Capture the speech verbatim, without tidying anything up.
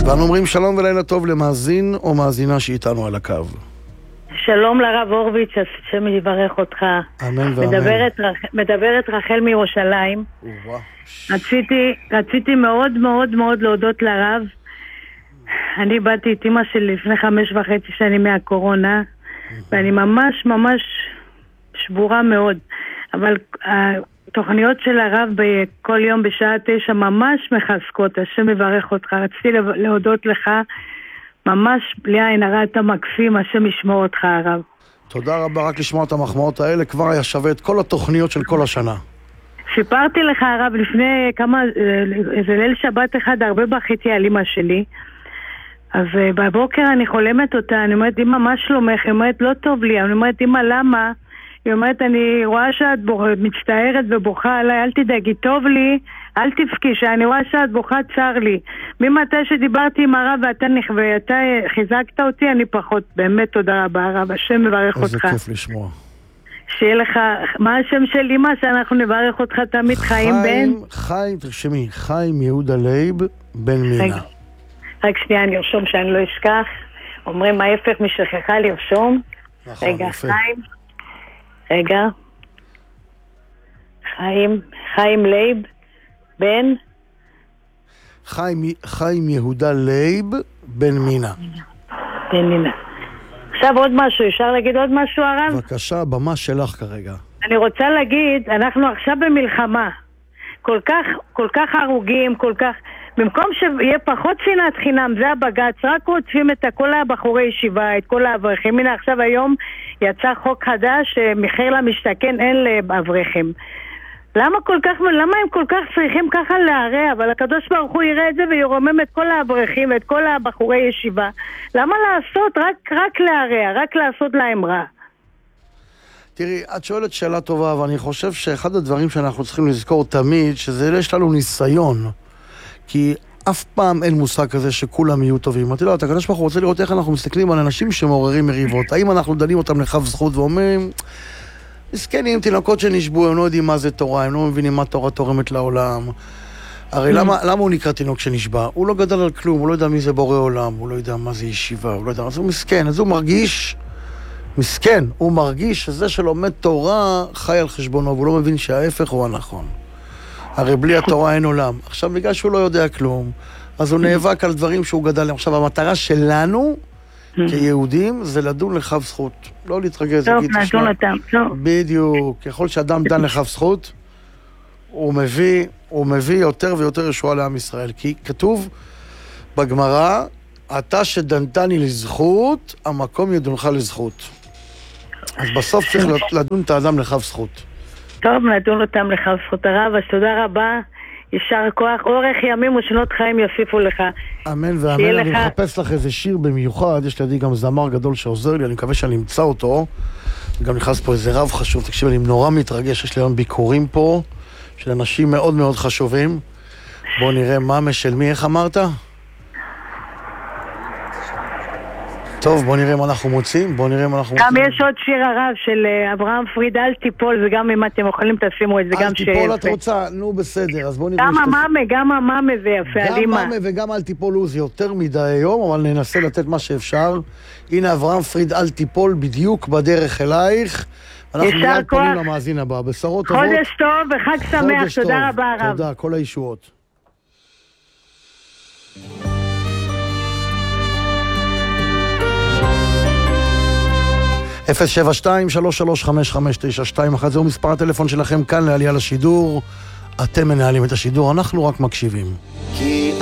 ואנו אומרים שלום ולילה טוב למאזין או מאזינה שאיתנו על הקו. שלום לרב הורוביץ, השם יברך אותך. אמן ואמן. מדברת, מדברת רחל מירושלים. רציתי, רציתי מאוד מאוד מאוד להודות לרב. אני באתי את אמא שלי לפני חמש וחצי שנים מהקורונה, ואני ממש ממש שבורה מאוד. אבל התוכניות של הרב בכל יום בשעה תשע ממש מחזקות. השם יברך אותך. רציתי להודות לך. ממש בלי עין הרע אתה מקסים, השם ישמור אותך הרב. תודה רבה, רק לשמוע את המחמאות האלה כבר היה שווה את כל התוכניות של כל השנה. סיפרתי לך הרב לפני כמה, איזה ליל שבת אחד הרבה בכיתי על אמא שלי, אז בבוקר אני חולמת אותה, אני אומרת אמא מה שלומך? היא אומרת לא טוב לי, אני אומרת אמא למה? היא אומרת אני רואה שאת מצטערת ובוכה עליי, אל תדאגי טוב לי, אל תפקי, שאני רואה שאת בוכה צר לי. ממתי שדיברתי עם הרב ואתה, ואתה חיזקת אותי, אני פחות. באמת תודה רבה הרב, השם מברך אותך. איזה כיף לשמוע. שיהיה לך, מה השם של אמא שאנחנו נברך אותך תמיד? חיים בן? חיים, תרשמי, חיים יהודה לייב בן מינה. רק שנייה, אני ארשום שאני לא אשכח. אומרים ההפך משכחה לרשום. נכון, רגע, יפה. חיים. רגע. חיים, חיים לייב. בן? חיים, חיים יהודה לייב בן מינה. בן מינה. עכשיו עוד משהו, אפשר להגיד עוד משהו הרב? בבקשה, במה שלך כרגע. אני רוצה להגיד, אנחנו עכשיו במלחמה. כל כך, כל כך הרוגים, כל כך... במקום שיהיה פחות שנאת חינם, זה הבג"ץ, רק רוצים את כל הבחורי ישיבה, את כל האברכים. הנה עכשיו היום יצא חוק חדש, מחיר למשתכן אין לאברכים. למה כל כך, למה הם כל כך צריכים ככה להרע? אבל הקדוש ברוך הוא יראה את זה וירומם את כל האברכים ואת כל הבחורי ישיבה. למה לעשות? רק, רק להרע, רק לעשות להם רע. תראי, את שואלת שאלה טובה, ואני חושב שאחד הדברים שאנחנו צריכים לזכור תמיד, שזה יש לנו ניסיון. כי אף פעם אין מושג כזה שכולם יהיו טובים. אמרתי לו, הקדוש ברוך הוא רוצה לראות איך אנחנו מסתכלים על אנשים שמעוררים מריבות. האם אנחנו דנים אותם לכף זכות ואומרים... מסכנים, תינוקות שנשבו, הם לא יודעים מה זה תורה, הם לא מבינים מה תורה תורמת לעולם. הרי למה, למה הוא נקרא תינוק שנשבע? הוא לא גדל על כלום, הוא לא יודע מי זה בורא עולם, הוא לא יודע מה זה ישיבה, הוא לא יודע, אז הוא מסכן, אז הוא מרגיש, מסכן, הוא מרגיש שזה שלומד תורה חי על חשבונו, והוא לא מבין שההפך הוא הנכון. הרי בלי התורה אין עולם. עכשיו, בגלל שהוא לא יודע כלום, אז הוא נאבק על דברים שהוא גדל להם. עכשיו, המטרה שלנו, כיהודים, זה לדון לכף זכות. לא להתרגז. טוב, נדון אותם. בדיוק. ככל שאדם דן לכף זכות, הוא מביא, הוא מביא יותר ויותר ישועה לעם ישראל. כי כתוב בגמרא, אתה שדנתני לזכות, המקום ידונך לזכות. אז בסוף צריך לדון את האדם לכף זכות. טוב, נדון אותם לכף זכות הרב. אז תודה רבה. יישר כוח, אורך ימים ושנות חיים יוסיפו לך. אמן ואמן, אני מחפש לך איזה שיר במיוחד, יש לידי גם זמר גדול שעוזר לי, אני מקווה שאני אמצא אותו, גם נכנס פה איזה רב חשוב, תקשיב, אני נורא מתרגש, יש לי היום ביקורים פה, של אנשים מאוד מאוד חשובים, בואו נראה מה משל מי, איך אמרת? טוב, בוא נראה מה אנחנו מוצאים, בוא נראה מה אנחנו מוצאים. גם יש עוד שיר הרב של אברהם פריד, אל תיפול, וגם אם אתם יכולים תשימו את זה, גם שיפה. אל תיפול את רוצה, נו בסדר, אז בוא נראה... גם המאמה, גם המאמה זה יפה, על אימא. גם מאמה וגם אל תיפול הוא, זה יותר מדי היום, אבל ננסה לתת מה שאפשר. הנה אברהם פריד, אל תיפול, בדיוק בדרך אלייך. אנחנו מיד פונים למאזין הבא, בשורות טובות. חודש טוב וחג שמח, תודה רבה הרב. תודה, כל הישועות. אפס שבע שתיים שלוש שלוש חמש חמש תשע שתיים אחת, זהו מספר הטלפון שלכם כאן לעלייה לשידור. אתם מנהלים את השידור, אנחנו רק מקשיבים. כי